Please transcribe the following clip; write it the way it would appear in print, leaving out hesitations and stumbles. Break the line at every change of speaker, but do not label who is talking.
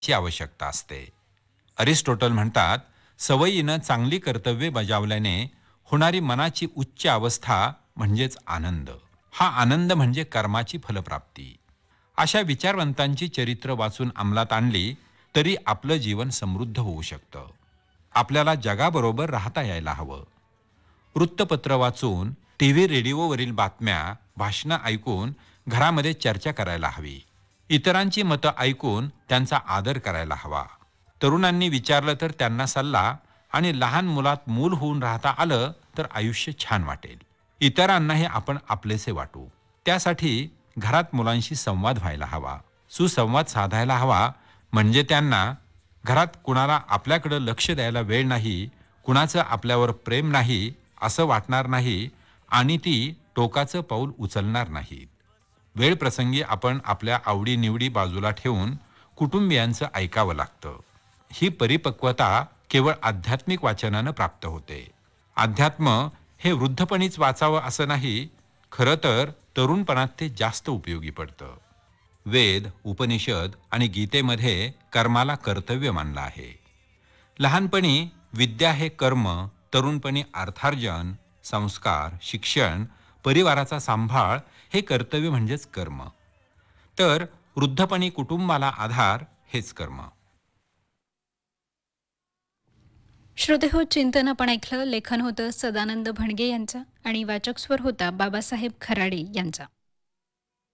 ची आवश्यकता असते. अरिस्टोटल म्हणतात, सवयीनं चांगली कर्तव्ये बजावल्याने होणारी मनाची उच्च अवस्था म्हणजेच आनंद. हा आनंद म्हणजे कर्माची फलप्राप्ती. अशा विचारवंतांची चरित्र वाचून अंमलात आणली तरी आपलं जीवन समृद्ध होऊ शकतं. आपल्याला जगाबरोबर राहता यायला हवं. वृत्तपत्र वाचून, टीव्ही रेडिओवरील बातम्या, भाषणं ऐकून घरामध्ये चर्चा करायला हवी. इतरांची मतं ऐकून त्यांचा आदर करायला हवा. तरुणांनी विचारलं तर त्यांना सल्ला आणि लहान मुलात मूल होऊन राहता आलं तर आयुष्य छान वाटेल. इतरांनाही आपण आपलेसे वाटू. त्यासाठी घरात मुलांशी संवाद व्हायला हवा. सुसंवाद साधायला हवा म्हणजे त्यांना घरात कुणाला आपल्याकडे लक्ष द्यायला वेळ नाही, कुणाचं आपल्यावर प्रेम नाही असं वाटणार नाही आणि ती टोकाचं पाऊल उचलणार नाहीत. वेळ प्रसंगी आपण आपल्या आवडीनिवडी बाजूला ठेवून कुटुंबियांचं ऐकावं लागतं. ही परिपक्वता केवळ आध्यात्मिक वाचनानं प्राप्त होते. अध्यात्म हे वृद्धपणीच वाचावं असं नाही, खरं तर तरुणपणात ते जास्त उपयोगी पडतं. वेद, उपनिषद आणि गीतेमध्ये कर्माला कर्तव्य मानलं आहे. लहानपणी विद्या हे कर्म, तरुणपणी अर्थार्जन, संस्कार, शिक्षण, परिवाराचा सांभाळ हे कर्तव्य म्हणजेच कर्म. तर वृद्धपणी कुटुंबाला आधार हेच कर्म.
श्रोतेहो, चिंतन आपण ऐकलं. लेखन होतं सदानंद भणगे यांचं आणि वाचक स्वर होता बाबासाहेब खराडे यांचा.